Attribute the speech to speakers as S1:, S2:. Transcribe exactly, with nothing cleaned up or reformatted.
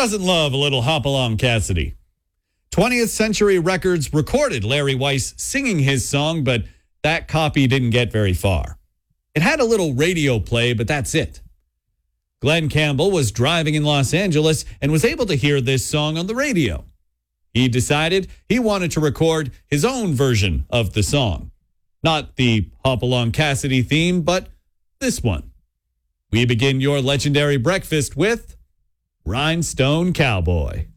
S1: doesn't love a little Hopalong Cassidy? twentieth Century Records recorded Larry Weiss singing his song, but that copy didn't get very far. It had a little radio play, but that's it. Glenn Campbell was driving in Los Angeles and was able to hear this song on the radio. He decided he wanted to record his own version of the song. Not the Hopalong Cassidy theme, but this one. We begin your legendary breakfast with Rhinestone Cowboy.